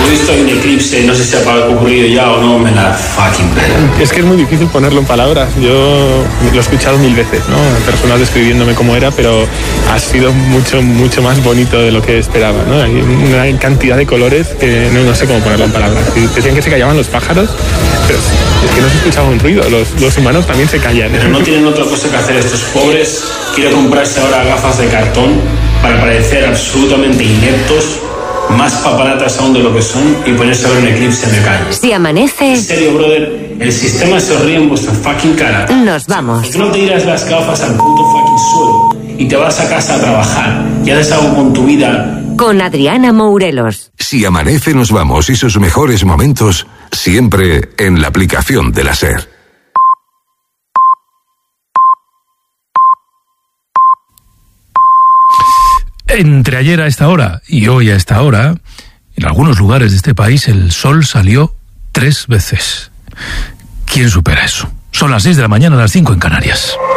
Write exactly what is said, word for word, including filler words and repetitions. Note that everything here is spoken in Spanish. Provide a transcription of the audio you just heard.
he visto hay un eclipse, no sé si ha ocurrido ya o no, me la fucking pena. Es que es muy difícil ponerlo en palabras. Yo lo he escuchado mil veces, ¿no? Personas describiéndome cómo era, pero ha sido mucho, mucho más bonito de lo que esperaba, ¿no? Hay una cantidad de colores que no, no sé cómo ponerlo en palabras. Decían que se callaban los pájaros, pero es que no se escuchaba un ruido. Los, los humanos también se callan. Pero no tienen otra cosa que hacer estos pobres. Quieren comprarse ahora gafas de cartón para parecer absolutamente ineptos, más papanatas aún de lo que son, y ponerse a ver un eclipse en el calle. Si amanece... En serio, brother, el sistema se ríe en vuestra fucking cara. Nos vamos. ¿Por qué no te tiras las gafas al puto fucking suelo y te vas a casa a trabajar y haces algo con tu vida? Con Adriana Mourelos. Si amanece, nos vamos, y sus mejores momentos siempre en la aplicación de la SER. Entre ayer a esta hora y hoy a esta hora, en algunos lugares de este país el sol salió tres veces. ¿Quién supera eso? Son las seis de la mañana, las cinco en Canarias.